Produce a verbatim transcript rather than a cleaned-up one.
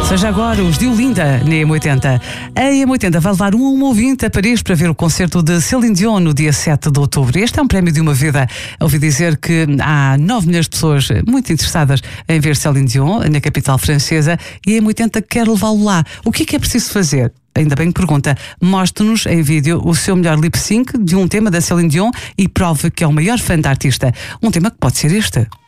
Seja agora os de Olinda, na E M oitenta. A E M oitenta vai levar um a uma ouvinte a Paris para ver o concerto de Céline Dion no dia sete de outubro. Este é um prémio de uma vida. Ouvi dizer que há nove milhões de pessoas muito interessadas em ver Céline Dion na capital francesa e a E M oitenta quer levá-lo lá. O que é que é preciso fazer? Ainda bem que pergunta. Mostre-nos em vídeo o seu melhor lip sync de um tema da Céline Dion e prove que é o maior fã da artista. Um tema que pode ser este.